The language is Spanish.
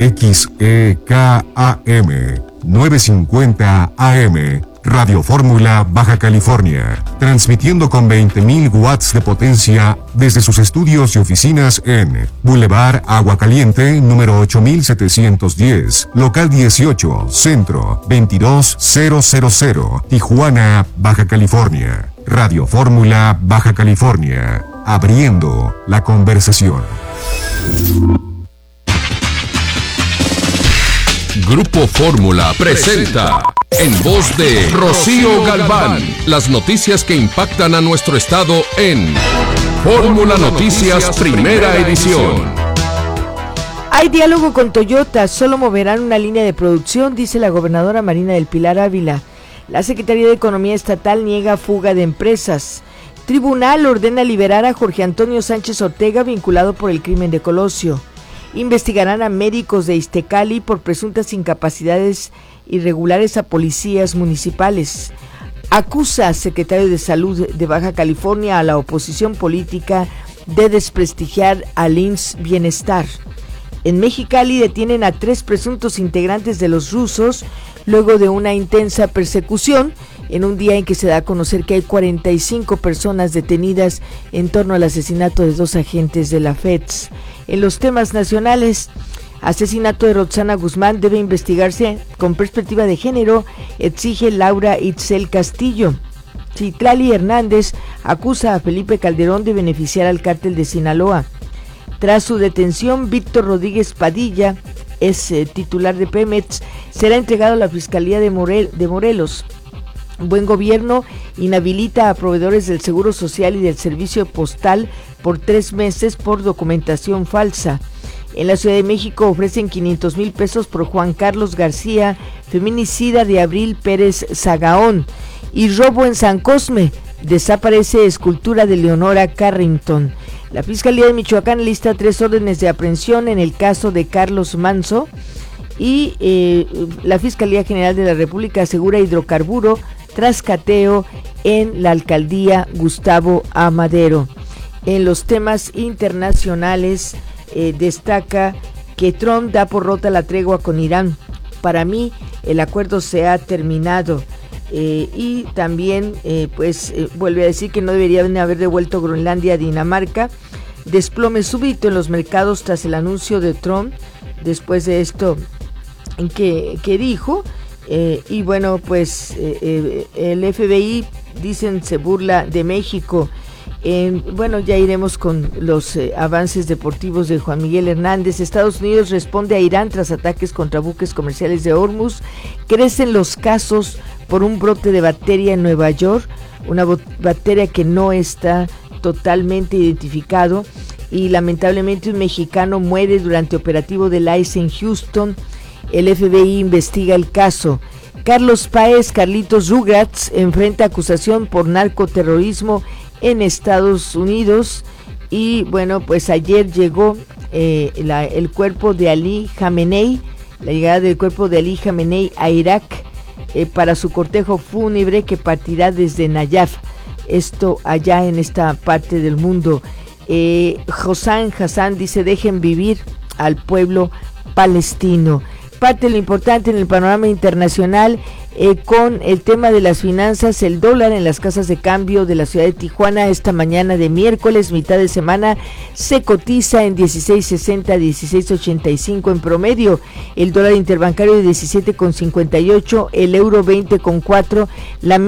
XEKAM 950 AM, Radio Fórmula, Baja California, transmitiendo con 20.000 watts de potencia desde sus estudios y oficinas en Boulevard Agua Caliente, número 8710, local 18, centro 22000, Tijuana, Baja California. Radio Fórmula, Baja California, abriendo la conversación. Grupo Fórmula presenta, en voz de Rocío Galván, las noticias que impactan a nuestro estado en Fórmula Noticias Primera Edición. Hay diálogo con Toyota, solo moverán una línea de producción, dice la gobernadora Marina del Pilar Ávila. La Secretaría de Economía Estatal niega fuga de empresas. Tribunal ordena liberar a Jorge Antonio Sánchez Ortega vinculado por el crimen de Colosio. Investigarán a médicos de Iztecali por presuntas incapacidades irregulares a policías municipales. Acusa secretario de Salud de Baja California a la oposición política de desprestigiar al IMSS Bienestar. En Mexicali detienen a 3 presuntos integrantes de los rusos luego de una intensa persecución en un día en que se da a conocer que hay 45 personas detenidas en torno al asesinato de 2 agentes de la FEDS. En los temas nacionales, asesinato de Roxana Guzmán debe investigarse con perspectiva de género, exige Laura Itzel Castillo. Citlali Hernández acusa a Felipe Calderón de beneficiar al cártel de Sinaloa. Tras su detención, Víctor Rodríguez Padilla, es titular de Pemex, será entregado a la Fiscalía de Morelos. Buen Gobierno inhabilita a proveedores del Seguro Social y del Servicio Postal por 3 meses por documentación falsa. En la Ciudad de México ofrecen 500,000 pesos por Juan Carlos García, feminicida de Abril Pérez Zagaón. Y robo en San Cosme, desaparece escultura de Leonora Carrington. La Fiscalía de Michoacán lista 3 órdenes de aprehensión en el caso de Carlos Manso. Y la Fiscalía General de la República asegura hidrocarburo tras cateo en la alcaldía Gustavo A. Madero. En los temas internacionales destaca que Trump da por rota la tregua con Irán. Para mí el acuerdo se ha terminado. Y también vuelve a decir que no deberían haber devuelto Groenlandia a Dinamarca. Desplome súbito en los mercados tras el anuncio de Trump después de esto que dijo. Y bueno, pues el FBI, dicen, se burla de México. Bueno, ya iremos con los avances deportivos de Juan Miguel Hernández. Estados Unidos responde a Irán tras ataques contra buques comerciales de Hormuz. Crecen los casos por un brote de bacteria en Nueva York, una bacteria que no está totalmente identificado, y lamentablemente un mexicano muere durante operativo del ICE en Houston. El FBI investiga el caso. Carlos Páez, Carlitos Rugrats, enfrenta acusación por narcoterrorismo en Estados Unidos. Y bueno, pues ayer llegó el cuerpo de Ali Jamenei, la llegada del cuerpo de Ali Jamenei a Irak para su cortejo fúnebre que partirá desde Nayaf, esto allá en esta parte del mundo. Hossam Hassan dice: dejen vivir al pueblo palestino. Parte de lo importante en el panorama internacional, con el tema de las finanzas. El dólar en las casas de cambio de la ciudad de Tijuana esta mañana de miércoles, mitad de semana, se cotiza en 16.60, 16.85 en promedio. El dólar interbancario de 17.58, el euro 20.4, la